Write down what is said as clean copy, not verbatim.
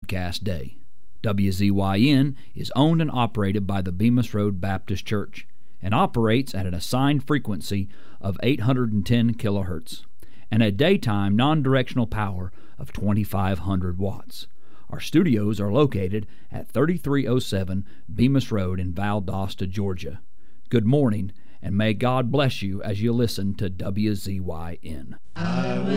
broadcast day. WZYN is owned and operated by the Bemis Road Baptist Church and operates at an assigned frequency of 810 kilohertz and a daytime non-directional power of 2,500 watts. Our studios are located at 3307 Bemis Road in Valdosta, Georgia. Good morning, and may God bless you as you listen to WZYN.